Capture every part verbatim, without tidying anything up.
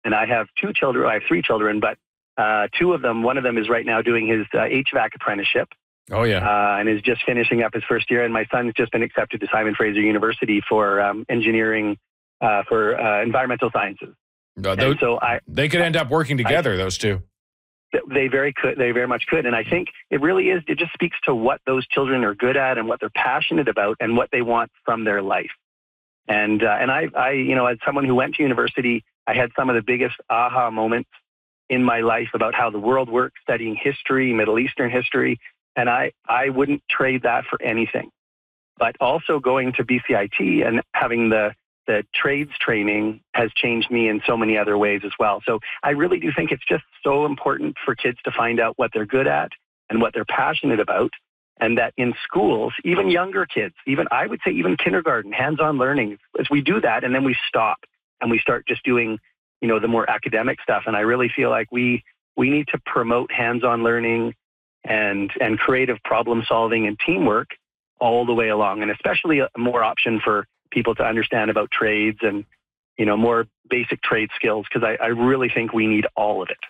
And I have two children. I have three children, but uh, two of them, one of them is right now doing his uh, H V A C apprenticeship. Oh, yeah. Uh, and is just finishing up his first year. And my son's just been accepted to Simon Fraser University for um, engineering, uh, for uh, environmental sciences. No, those, so I, they could end up working together, I, those two. They very could. They very much could. And I think it really is, it just speaks to what those children are good at and what they're passionate about and what they want from their life. And, uh, and I, I, you know, as someone who went to university, I had some of the biggest aha moments in my life about how the world works, studying history, Middle Eastern history. And I, I wouldn't trade that for anything. But also going to B C I T and having the, the trades training has changed me in so many other ways as well. So I really do think it's just so important for kids to find out what they're good at and what they're passionate about. And that in schools, even younger kids, even I would say even kindergarten, hands-on learning, as we do that and then we stop and we start just doing, you know, the more academic stuff. And I really feel like we we need to promote hands-on learning and and creative problem solving and teamwork all the way along, and especially a more option for people to understand about trades and, you know, more basic trade skills, because I, I really think we need all of it.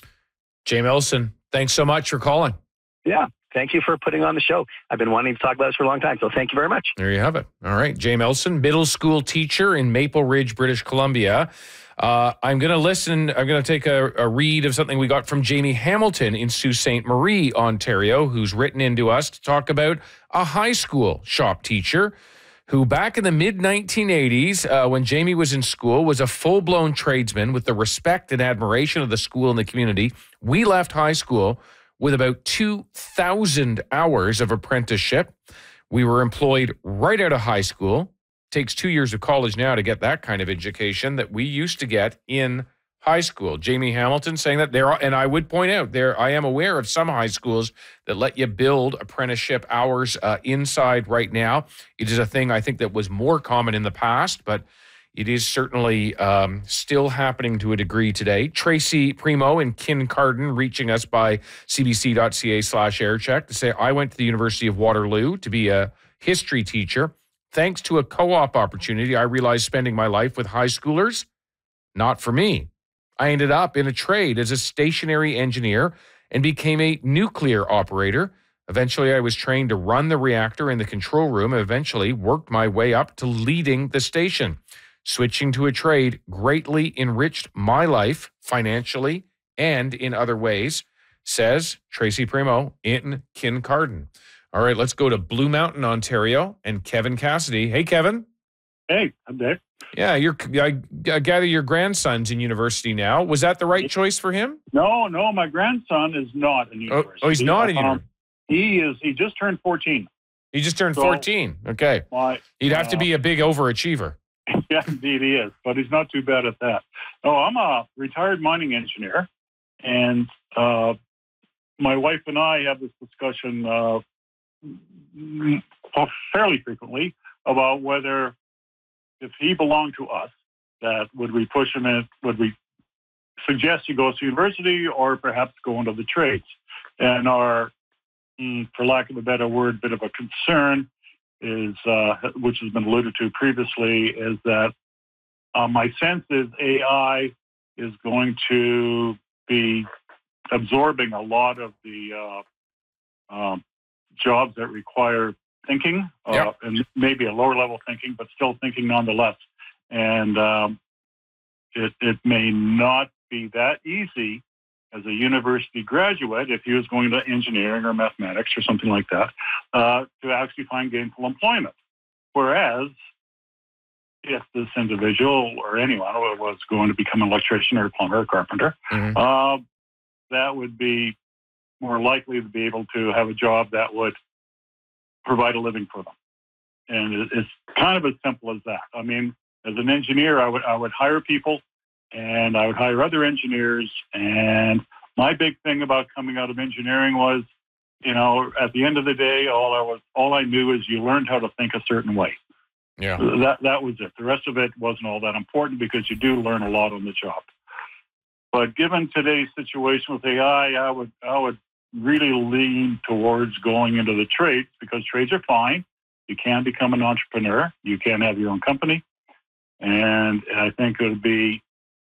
Jay Millison, thanks so much for calling. Yeah. Thank you for putting on the show. I've been wanting to talk about this for a long time, so thank you very much. There you have it. All right. Jay Millison, middle school teacher in Maple Ridge, British Columbia. Uh, I'm going to listen. I'm going to take a, a read of something we got from Jamie Hamilton in Sault Ste. Marie, Ontario, who's written into us to talk about a high school shop teacher who back in the mid nineteen eighties, uh, when Jamie was in school, was a full-blown tradesman with the respect and admiration of the school and the community. We left high school with about two thousand hours of apprenticeship. We were employed right out of high school. Takes two years of college now to get that kind of education that we used to get in high school. Jamie Hamilton saying that there are, and I would point out there, I am aware of some high schools that let you build apprenticeship hours uh, inside right now. It is a thing I think that was more common in the past, but it is certainly um, still happening to a degree today. Tracy Primo in Kincardine reaching us by cbc.ca slash aircheck to say, I went to the University of Waterloo to be a history teacher. Thanks to a co-op opportunity, I realized spending my life with high schoolers, not for me. I ended up in a trade as a stationary engineer and became a nuclear operator. Eventually, I was trained to run the reactor in the control room and eventually worked my way up to leading the station. Switching to a trade greatly enriched my life financially and in other ways, says Tracy Primo in Kincardine. All right, let's go to Blue Mountain, Ontario, and Kevin Cassidy. Hey, Kevin. Hey, I'm Dave. Yeah, you're, I, I gather your grandson's in university now. Was that the right choice for him? No, no, my grandson is not in university. Oh, oh he's not in um, university? He is. He just turned fourteen. He just turned so, fourteen. Okay. My, He'd have uh, to be a big overachiever. Yeah, indeed he is, but he's not too bad at that. No, I'm a retired mining engineer, and uh, my wife and I have this discussion uh, fairly frequently about whether, if he belonged to us, that would we push him in, would we suggest he goes to university or perhaps go into the trades? And our, for lack of a better word, bit of a concern is, uh, which has been alluded to previously, is that uh, my sense is A I is going to be absorbing a lot of the uh, um, jobs that require thinking, uh, yep. and maybe a lower level thinking, but still thinking nonetheless. And um, it, it may not be that easy as a university graduate, if he was going to engineering or mathematics or something like that, uh, to actually find gainful employment. Whereas if this individual or anyone was going to become an electrician or a plumber or carpenter, mm-hmm. uh, that would be more likely to be able to have a job that would provide a living for them. And it's kind of as simple as that. I mean, as an engineer, I would I would hire people, and I would hire other engineers. And my big thing about coming out of engineering was, you know, at the end of the day, all I was all I knew is you learned how to think a certain way. Yeah, that that was it. The rest of it wasn't all that important because you do learn a lot on the job. But given today's situation with A I, I would I would really lean towards going into the trades, because trades are fine. You can become an entrepreneur. You can have your own company. And I think it would be